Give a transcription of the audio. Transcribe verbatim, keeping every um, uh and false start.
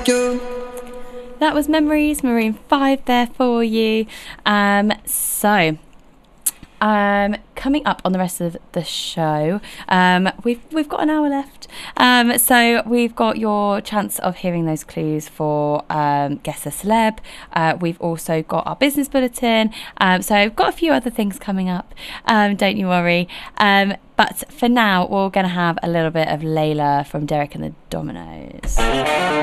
That was Memories, Maroon five there for you. Um, so, um, coming up on the rest of the show, um, we've we've got an hour left. Um, so we've got your chance of hearing those clues for um, Guess a Celeb. Uh, we've also got our business bulletin. Um, so I've got a few other things coming up. Um, don't you worry. Um, but for now, we're going to have a little bit of Layla from Derek and the Dominoes.